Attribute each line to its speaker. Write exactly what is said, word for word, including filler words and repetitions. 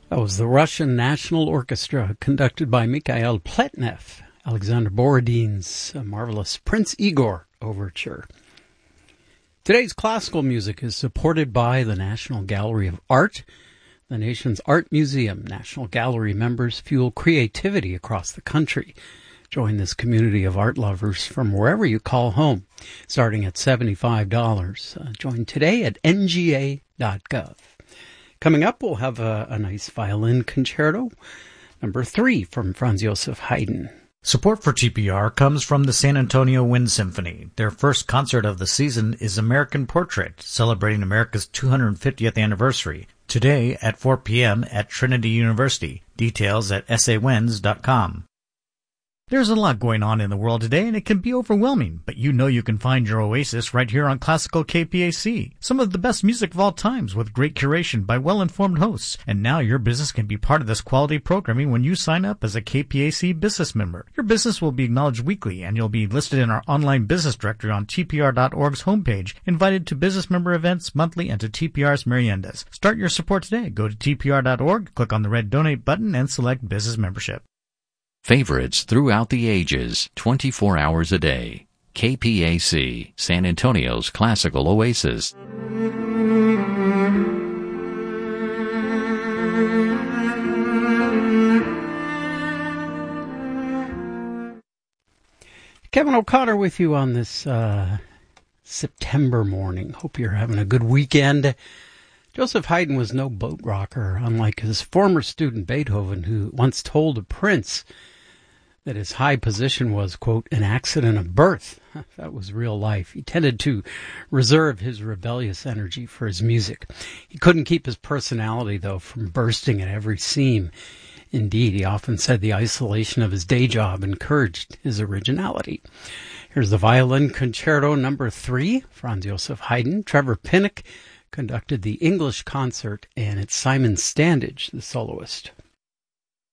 Speaker 1: That was the Russian National Orchestra, conducted by Mikhail Pletnev, Alexander Borodin's marvelous Prince Igor Overture. Today's classical music is supported by the National Gallery of Art. The nation's art museum, National Gallery members fuel creativity across the country. Join this community of art lovers from wherever you call home, starting at seventy-five dollars. Uh, join today at N G A dot gov. Coming up, we'll have a, a nice violin concerto, number three from Franz Joseph Haydn.
Speaker 2: Support for T P R comes from the San Antonio Wind Symphony. Their first concert of the season is American Portrait, celebrating America's two hundred fiftieth anniversary, today at four p.m. at Trinity University. Details at s a winds dot com. There's a lot going on in the world today, and it can be overwhelming, but you know you can find your oasis right here on Classical K P A C. Some of the best music of all times with great curation by well-informed hosts. And now your business can be part of this quality programming when you sign up as a K P A C business member. Your business will be acknowledged weekly, and you'll be listed in our online business directory on T P R dot org's homepage, invited to business member events monthly and to T P R's meriendas. Start your support today. Go to T P R dot org, click on the red donate button, and select business membership.
Speaker 3: Favorites throughout the ages, twenty-four hours a day. K P A C, San Antonio's classical oasis.
Speaker 1: Kevin O'Connor with you on this uh, September morning. Hope you're having a good weekend. Joseph Haydn was no boat rocker, unlike his former student Beethoven, who once told a prince that his high position was, quote, an accident of birth. That was real life. He tended to reserve his rebellious energy for his music. He couldn't keep his personality, though, from bursting at every seam. Indeed, he often said the isolation of his day job encouraged his originality. Here's the Violin Concerto number three, Franz Joseph Haydn. Trevor Pinnock conducted the English concert, and it's Simon Standage, the soloist.